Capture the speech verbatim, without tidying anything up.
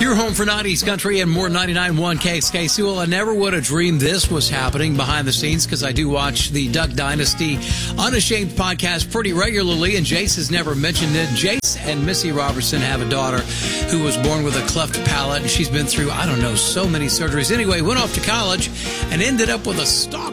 Your home for nineties country and more. Ninety-nine point one K S K C. Well, I never would have dreamed this was happening behind the scenes because I do watch the Duck Dynasty Unashamed podcast pretty regularly, and Jace has never mentioned it. Jace and Missy Robertson have a daughter who was born with a cleft palate, and she's been through, I don't know, so many surgeries. Anyway, went off to college and ended up with a stalk